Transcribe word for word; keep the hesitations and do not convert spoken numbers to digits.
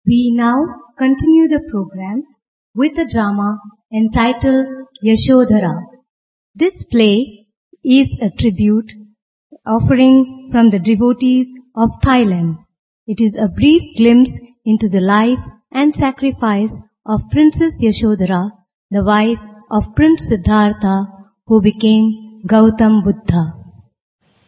We now continue the program with a drama entitled Yashodhara. This play is a tribute offering from the devotees of Thailand. It is a brief glimpse into the life and sacrifice of Princess Yashodhara, the wife of Prince Siddhartha, who became Gautam Buddha.